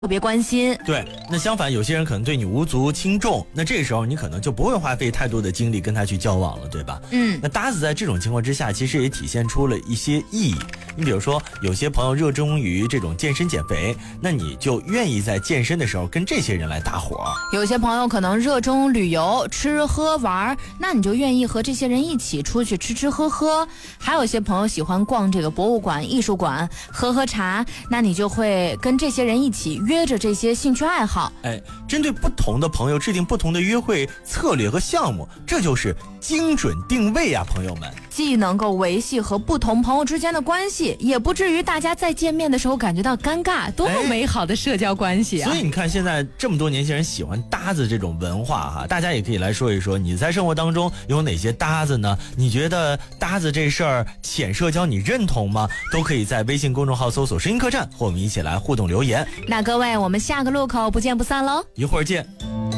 特别关心。 对，那相反有些人可能对你无足轻重，那这时候你可能就不会花费太多的精力跟他去交往了，对吧？那搭子在这种情况之下其实也体现出了一些意义。你比如说有些朋友热衷于这种健身减肥，那你就愿意在健身的时候跟这些人来搭伙。 有些朋友可能热衷旅游吃喝玩，那你就愿意和这些人一起出去吃吃喝喝。还有些朋友喜欢逛这个博物馆艺术馆喝茶，那你就会跟这些人一起约着这些兴趣爱好。 针对不同的朋友制定不同的约会策略和项目，这就是精准定位啊，朋友们。 既能够维系和不同朋友之间的关系，也不至于大家在见面的时候感觉到尴尬，多么美好的社交关系啊！ 所以你看现在这么多年轻人喜欢搭子这种文化哈，大家也可以来说一说你在生活当中有哪些搭子呢？你觉得搭子这事儿浅社交你认同吗？都可以在微信公众号搜索声音客栈和我们一起来互动留言。 那各位，我们下个路口不见不散喽， 一会儿见。